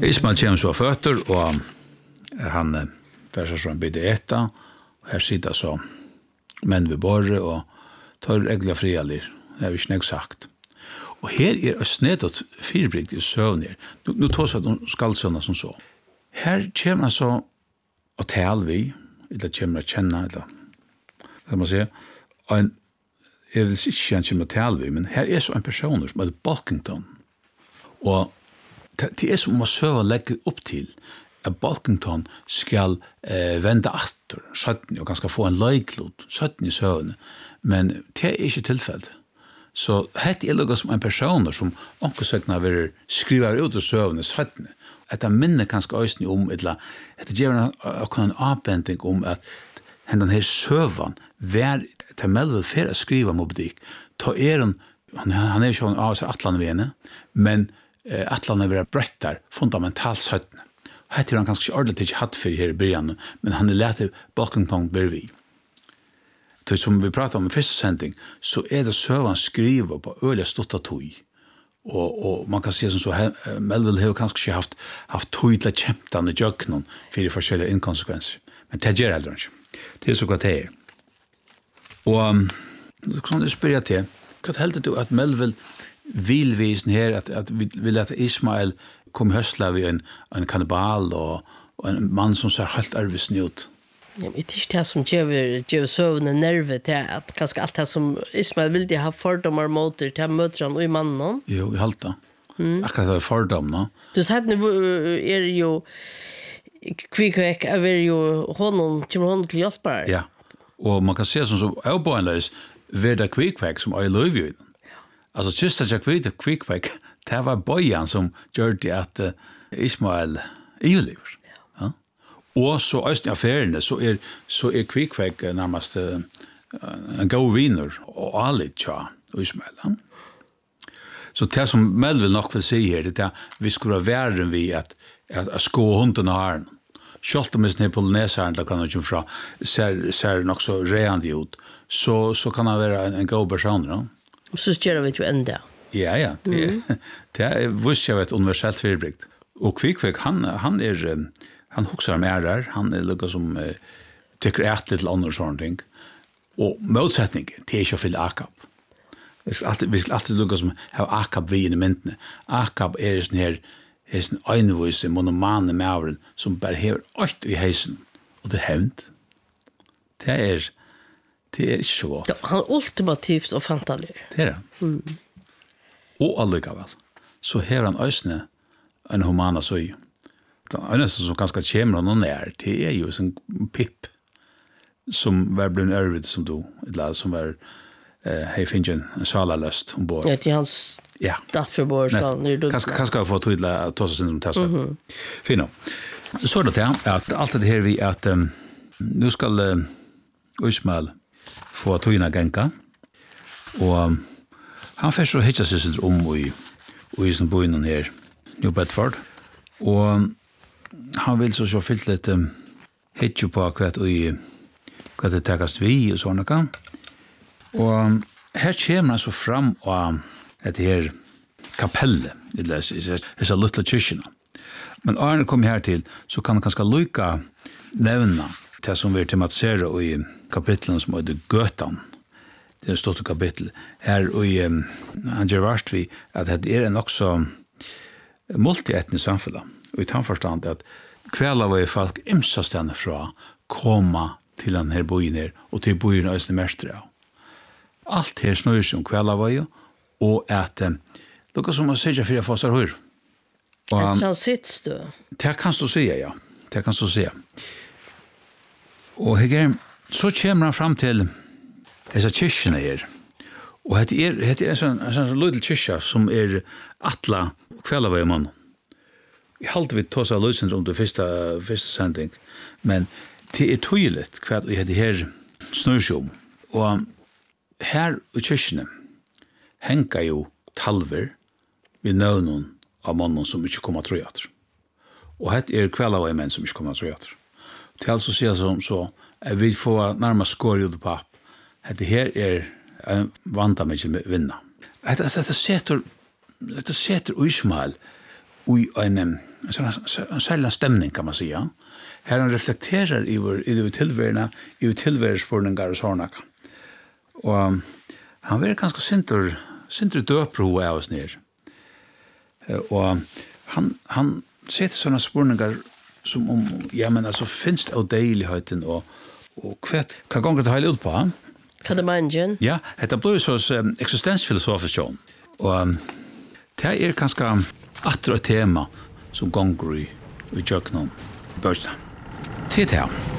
Ismael kommer så fötter och han färsar så en bit äta. Och här sitter så män vid borre och tar regla frialir. Det har vi snäggt sagt. Och här är det snedåt fyrbrikt i sövner. Nu tar så att de skallsöna som så. Här kommer så att tal vi, eller kommer att känna, eller kan man säga, en jag vill inte känna tal vi, men här är så en person som heter Balkington. Och det är som man söva lägger upp till att Balkington ska vända åter, sätten och ganska få en lejklot, sätten i sövn. Men det är inte tillfället. Så det är något som en person som omkring vill skriva ut ur sövn och sätten. Att det minner ganska ösning om, eller att det ger en avbändning om att den här sövan var till mellan för att skriva mobbdik. Ta han är ju av sig atlan vene, men atlan är vara brättar fundamentalt sätten. Här är han ganska ordentligt inte hatt för här i början, men han är lätt Balkington bredvid. Så som vi pratade om i första sändning, så är det sövan skriva på öliga stotta tog. Och man kan se som så Melville har kanske haft tog till att kämpa med jöknon för olika inkonsekvenser. Men det gör aldrig inte. Det är så gott det är. Och så det spyr jag till. Vad helst du att Melville vill visa här att vi låter Ismael komma höstla vid en kannibal och en man som ser helt ärvisn ut. Ja, det är inte det som ger sövnen nerver till att kanske allt det som Ismael vill ha fördomar mot det till mötran och i mannen. Jo, i halta. Akkurat det är fördomar. Du sa att nu är det ju kvickväck är ju honom till hjälpare. Ja, och man kan se som så avbönlös värda kvickväck som I love you. Alltså just att jag vet kvickväck, det var bojan som gjorde att Ismael överlever. Ja. Och så östern affärerna så är kvickväck närmast en god vinner och allt tja och Ismael. Ja. Så det som Melville nog vill säga här det är vi skulle vara vi att skå hunden och haren. Självt om det är polynäsaren där kan han fra ser nog så reande ut så kan han vara en god person. Ja. Så gör vi ju ända. Ja. Det är visst jag vet universellt förbrikt. Och kvickväck han huxar med där. Han är lika som tycker ett lite andra sånt ting. Och motsättning till är ju för akap. Vi ska alltid lukka som har akap vi i myndene. Akap är sån här en einvise monomane mauren som bara hever åt i heisen. Och det hänt. Det är så. Han är ultimativt och fantastisk. Det är det. Och allikevel så hever han ösne en humana söj. Den eneste som ganska kommer någon nær, det är ju en pipp som var blivit ärvid som du, eller som var hej finchen en salalöst ombord. Ja, det är hans dattförbord. Kanske jag får tydliga att ta sig som testa. Fino. Så är det att allt det här vi att nu ska Ismael få tydliga gänka. Och han får så hitcha sig i sin boinen här New Bedford. Och han vill så fyllt lite hitcha på vad det takas vi och sådana kan. Och här kommer han så fram och det här kapelle, det är så lilla kyrkorna. Men när han kommer här till så kan han ganska lycka nämna det som vi tematiserar i kapitlen som heter Götan. Det är ett stort kapitel. Här i han gör vart vi att det är en också multietnisk samfälle. Och i tanförstånd att kvällar var folk imsastande fra komma till den här bojen och till bojen i Östermästra. Allt här snurrar sig om kvällar och att lukka som man säger för att få sig hur. En transitstö. Det kan du säga, ja. Det kan du säga. Och här så kommer han fram till dessa kyrkorna här. Och det är en sån liten kyrka som är alla kvällar i mån. Jag håller vi ta sig lösens om det första sändning. Men det är tydligt kvart vi hade här snurrsjom. Och här i kyrkorna hänger ju talver vid növnen av mannen som inte kommer att tro att. Och här är kvällar av män som inte kommer att tro att. Till alltså säga som så att vi får närmast skår ut på att det här är en vanta med att vinna. Det sätter Ismael i en særlig stemning, kan man säga. Her han reflekterer i tilværelsespurningar og sånne. Og han var ganske sinter døpro av oss nere. Og han setter sånne spurningar som om, ja, men altså, finnes det av deiligheten, og hva ganger det har ut på han? Hva det mener Jen? Ja, det blir så eksistensfilosofisk, og det ganske atre tema som ganger i Jøknon børsene. Til det her.